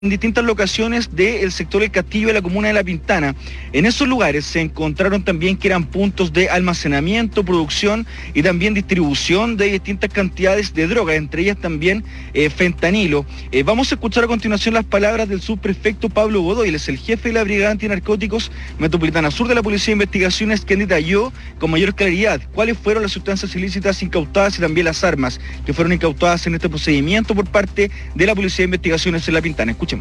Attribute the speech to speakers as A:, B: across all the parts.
A: en distintas locaciones del sector del Castillo de la comuna de La Pintana. En esos lugares se encontraron también que eran puntos de almacenamiento, producción y también distribución de distintas cantidades de droga, entre ellas también fentanilo. Vamos a escuchar a continuación las palabras del subprefecto Pablo Godoy, él es el jefe de la Brigada Antinarcóticos Metropolitana Sur de la Policía de Investigaciones, quien detalló con mayor claridad cuáles fueron las sustancias ilícitas incautadas y también las armas que fueron incautadas en este procedimiento por parte de la Policía de Investigaciones en La Pintana. Escuchemos.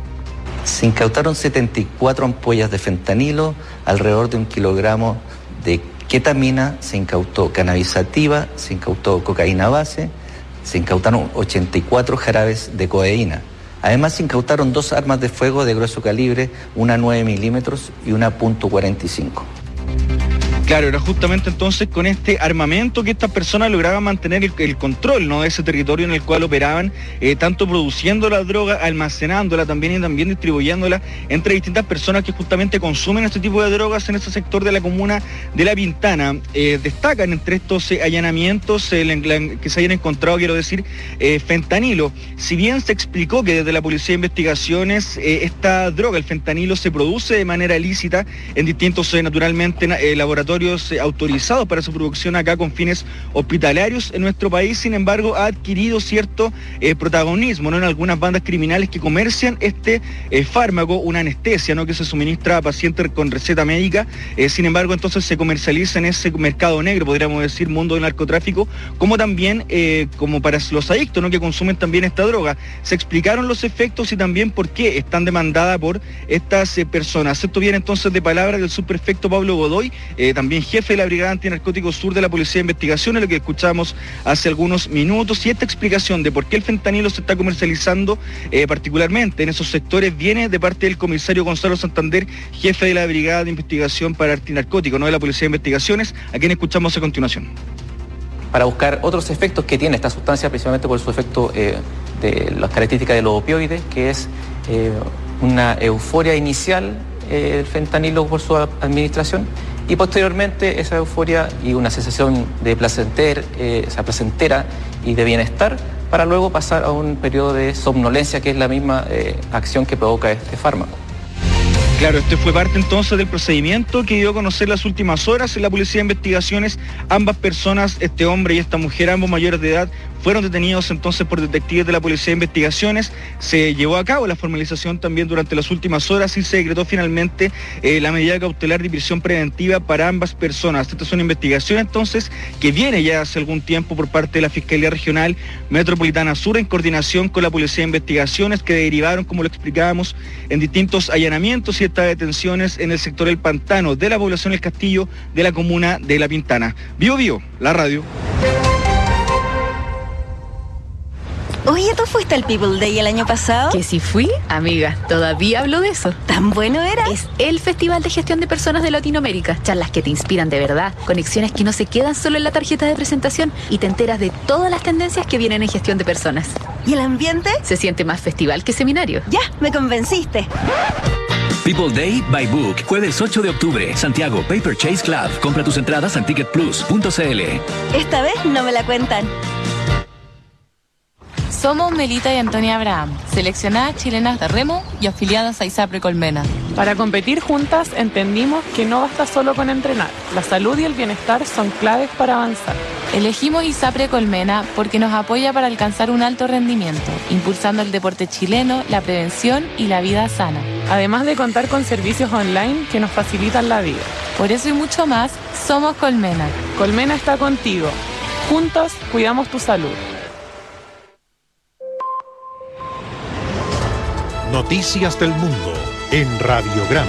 B: Se incautaron 74 ampollas de fentanilo, alrededor de 1 kilogramo de ketamina, se incautó cannabis sativa, se incautó cocaína base, se incautaron 84 jarabes de codeína. Además se incautaron 2 armas de fuego de grueso calibre, una 9 milímetros y una .45.
A: Claro, era justamente entonces con este armamento que estas personas lograban mantener el control, ¿no?, de ese territorio en el cual operaban, tanto produciendo la droga, almacenándola también y también distribuyéndola entre distintas personas que justamente consumen este tipo de drogas en ese sector de la comuna de La Pintana. Destacan entre estos allanamientos que se hayan encontrado, quiero decir, fentanilo. Si bien se explicó que desde la Policía de Investigaciones esta droga, el fentanilo, se produce de manera ilícita en distintos, naturalmente, laboratorios autorizados para su producción acá con fines hospitalarios en nuestro país, sin embargo ha adquirido cierto protagonismo, ¿no?, en algunas bandas criminales que comercian este fármaco, una anestesia, ¿no?, que se suministra a pacientes con receta médica, sin embargo entonces se comercializa en ese mercado negro, podríamos decir, mundo del narcotráfico, como también como para los adictos, ¿no?, que consumen también esta droga. Se explicaron los efectos y también por qué están demandadas por estas personas. Esto viene entonces de palabras del subprefecto Pablo Godoy, también jefe de la Brigada Antinarcóticos Sur de la Policía de Investigaciones, lo que escuchamos hace algunos minutos, y esta explicación de por qué el fentanilo se está comercializando particularmente en esos sectores viene de parte del comisario Gonzalo Santander, jefe de la Brigada de Investigación para Antinarcóticos, ¿no?, de la Policía de Investigaciones, a quien escuchamos a continuación.
C: Para buscar otros efectos que tiene esta sustancia, principalmente por su efecto de las características de los opioides, que es una euforia inicial, el fentanilo por su administración, y posteriormente esa euforia y una sensación de placentera y de bienestar, para luego pasar a un periodo de somnolencia, que es la misma acción que provoca este fármaco.
A: Claro, este fue parte entonces del procedimiento que dio a conocer las últimas horas en la Policía de Investigaciones. Ambas personas, este hombre y esta mujer, ambos mayores de edad, fueron detenidos entonces por detectives de la Policía de Investigaciones. Se llevó a cabo la formalización también durante las últimas horas y se decretó finalmente la medida cautelar de prisión preventiva para ambas personas. Esta es una investigación entonces que viene ya hace algún tiempo por parte de la Fiscalía Regional Metropolitana Sur en coordinación con la Policía de Investigaciones, que derivaron, como lo explicábamos, en distintos allanamientos y estas detenciones en el sector del Pantano de la población del Castillo de la comuna de La Pintana. Bio Bio, la radio.
D: Oye, ¿tú fuiste al People Day el año pasado?
E: ¿Que si fui? Amiga, todavía hablo de eso.
D: ¿Tan bueno era?
E: Es el Festival de Gestión de Personas de Latinoamérica. Charlas que te inspiran de verdad, conexiones que no se quedan solo en la tarjeta de presentación y te enteras de todas las tendencias que vienen en gestión de personas.
D: ¿Y el ambiente?
E: Se siente más festival que seminario.
D: Ya, me convenciste.
F: People Day by Book, jueves 8 de octubre, Santiago, Paper Chase Club. Compra tus entradas en ticketplus.cl.
D: Esta vez no me la cuentan.
G: Somos Melita y Antonia Abraham, seleccionadas chilenas de remo y afiliadas a ISAPRE Colmena.
H: Para competir juntas entendimos que no basta solo con entrenar. La salud y el bienestar son claves para avanzar.
G: Elegimos ISAPRE Colmena porque nos apoya para alcanzar un alto rendimiento, impulsando el deporte chileno, la prevención y la vida sana.
H: Además de contar con servicios online que nos facilitan la vida.
G: Por eso y mucho más, somos Colmena.
H: Colmena está contigo. Juntos cuidamos tu salud.
I: Noticias del Mundo en Radiograma.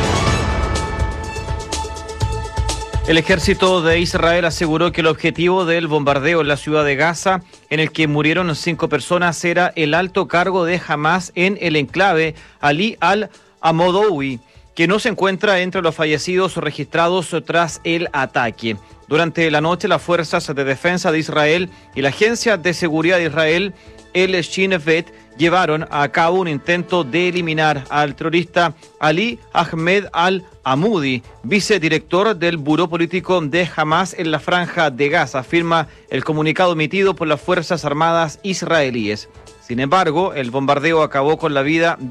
J: El ejército de Israel aseguró que el objetivo del bombardeo en la ciudad de Gaza, en el que murieron 5 personas, era el alto cargo de Hamas en el enclave, Ali al-Amodowi, que no se encuentra entre los fallecidos registrados tras el ataque. Durante la noche, las fuerzas de defensa de Israel y la Agencia de Seguridad de Israel, el Shin Bet, llevaron a cabo un intento de eliminar al terrorista Ali Ahmed al-Amudi, vicedirector del Buró Político de Hamas en la Franja de Gaza, afirma el comunicado emitido por las Fuerzas Armadas israelíes. Sin embargo, el bombardeo acabó con la vida